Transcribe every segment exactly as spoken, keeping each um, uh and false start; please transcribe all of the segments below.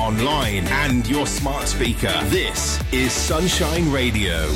online and your smart speaker. This is Sunshine Radio.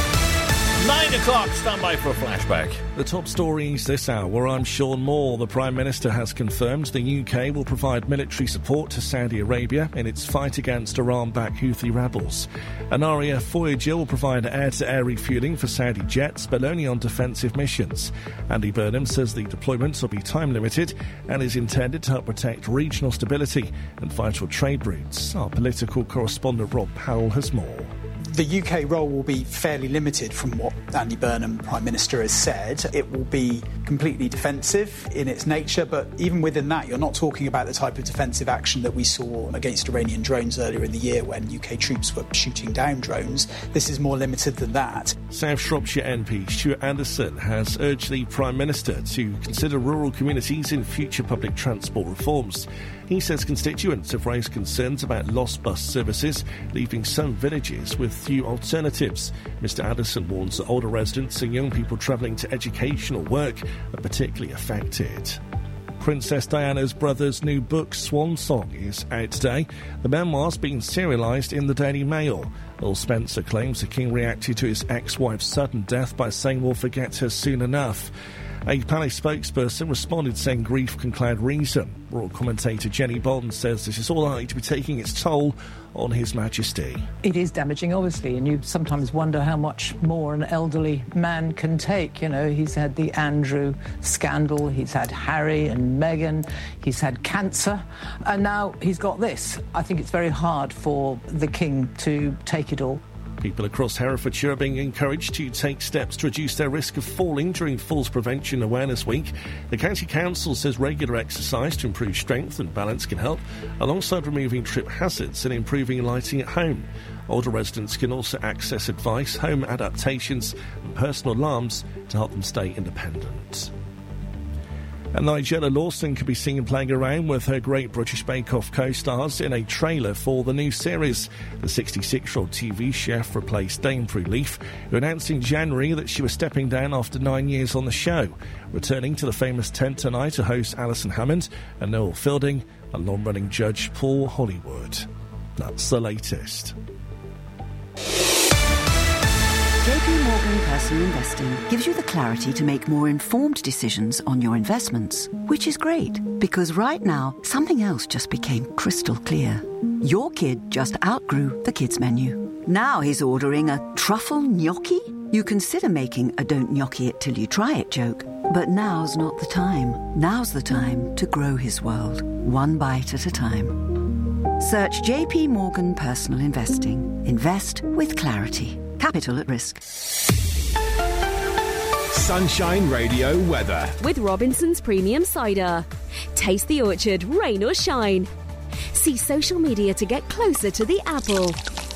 Nine o'clock, stand by for a flashback. The top stories this hour, I'm Sean Moore. The Prime Minister has confirmed the U K will provide military support to Saudi Arabia in its fight against Iran-backed Houthi rebels. An R A F Voyager will provide air-to-air refuelling for Saudi jets, but only on defensive missions. Andy Burnham says the deployments will be time-limited and is intended to help protect regional stability and vital trade routes. Our political correspondent Rob Powell has more. The U K role will be fairly limited from what Andy Burnham, Prime Minister, has said. It will be completely defensive in its nature, but even within that, you're not talking about the type of defensive action that we saw against Iranian drones earlier in the year when U K troops were shooting down drones. This is more limited than that. South Shropshire M P Stuart Anderson has urged the Prime Minister to consider rural communities in future public transport reforms. He says constituents have raised concerns about lost bus services, leaving some villages with few alternatives. Mister Addison warns that older residents and young people travelling to education or work are particularly affected. Princess Diana's brother's new book, Swan Song, is out today. The memoir's been serialised in the Daily Mail. Earl Spencer claims the King reacted to his ex-wife's sudden death by saying we'll forget her soon enough. A palace spokesperson responded saying grief can cloud reason. Royal commentator Jenny Bond says this is all likely to be taking its toll on His Majesty. It is damaging, obviously, and you sometimes wonder how much more an elderly man can take. You know, he's had the Andrew scandal, he's had Harry and Meghan, he's had cancer, and now he's got this. I think it's very hard for the King to take it all. People across Herefordshire are being encouraged to take steps to reduce their risk of falling during Falls Prevention Awareness Week. The County Council says regular exercise to improve strength and balance can help, alongside removing trip hazards and improving lighting at home. Older residents can also access advice, home adaptations and personal alarms to help them stay independent. And Nigella Lawson can be seen playing around with her Great British Bake Off co-stars in a trailer for the new series. The sixty-six-year-old T V chef replaced Dame Prue Leaf, who announced in January that she was stepping down after nine years on the show. Returning to the famous tent tonight are host Alison Hammond and Noel Fielding and long-running judge Paul Hollywood. That's the latest. J P Morgan Personal Investing gives you the clarity to make more informed decisions on your investments, which is great, because right now, something else just became crystal clear. Your kid just outgrew the kids' menu. Now he's ordering a truffle gnocchi? You consider making a don't gnocchi it till you try it joke, but now's not the time. Now's the time to grow his world, one bite at a time. Search J P Morgan Personal Investing. Invest with clarity. Capital at risk. Sunshine Radio weather. With Robinson's Premium Cider. Taste the orchard, rain or shine. See social media to get closer to the apple.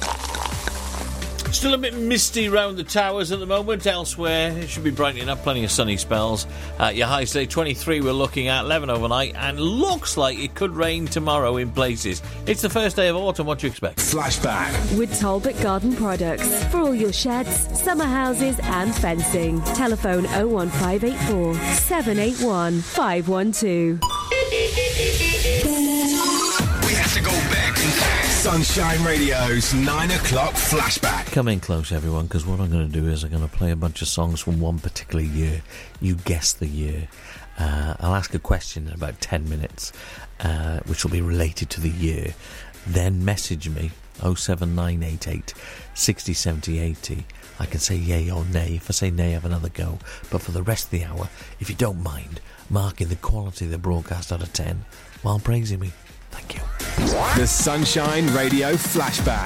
Still a bit misty round the towers at the moment. Elsewhere, it should be brightening up, plenty of sunny spells. Uh, your high today, twenty-three we're looking at, eleven overnight, and looks like it could rain tomorrow in places. It's the first day of autumn, what do you expect? Flashback. With Talbot Garden Products. For all your sheds, summer houses and fencing. Telephone oh one five eight four, seven eight one, five one two. We have to go back in time. Sunshine Radio's nine o'clock flashback. Come in close, everyone, because what I'm going to do is I'm going to play a bunch of songs from one particular year. You guess the year. Uh, I'll ask a question in about ten minutes, uh, which will be related to the year. Then message me, oh seven nine eight eight, six oh seven oh eight oh. I can say yay or nay. If I say nay, have another go. But for the rest of the hour, if you don't mind, marking the quality of the broadcast out of ten while praising me. Thank you. The Sunshine Radio Flashback.